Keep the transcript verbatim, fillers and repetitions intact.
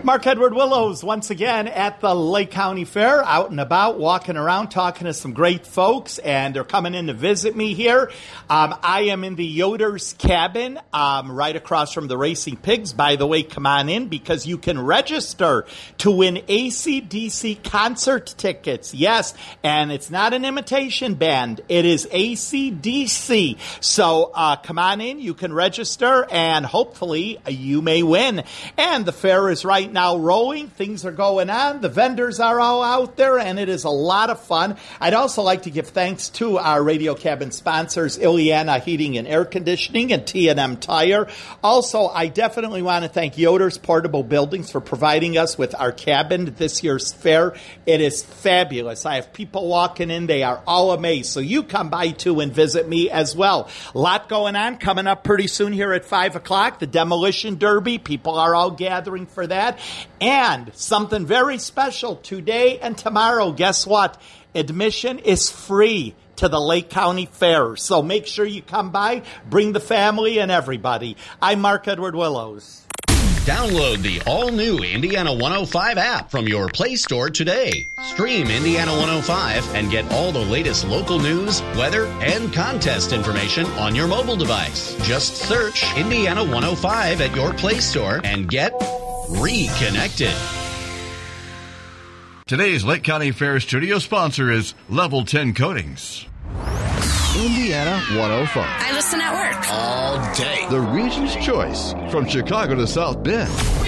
Mark Edward Willows once again at the Lake County Fair, out and about, walking around, talking to some great folks, and they're coming in to visit me here. Um, I am in the Yoder's Cabin, um, right across from the Racing Pigs. By the way, come on in because you can register to win A C D C concert tickets. Yes, and it's not an imitation band. It is A C D C. So uh, come on in, you can register, and hopefully you may win. And the fair is right now rolling. Things are going on. The vendors are all out there, and it is a lot of fun. I'd also like to give thanks to our Radio Cabin sponsors, Ileana Heating and Air Conditioning and T and M Tire. Also, I definitely want to thank Yoder's Portable Buildings for providing us with our cabin this year's fair. It is fabulous. I have people walking in. They are all amazed. So you come by, too, and visit me as well. A lot going on coming up pretty soon here at five o'clock. The Demolition Derby. People are all gathering for that. And something very special today and tomorrow. Guess what? Admission is free to the Lake County Fair. So make sure you come by, bring the family and everybody. I'm Mark Edward Willows. Download the all-new Indiana one oh five app from your Play Store today. Stream Indiana one oh five and get all the latest local news, weather, and contest information on your mobile device. Just search Indiana one oh five at your Play Store and get reconnected. Today's Lake County Fair studio sponsor is Level ten Coatings. Indiana one oh five. I listen at work. All day. The region's choice from Chicago to South Bend.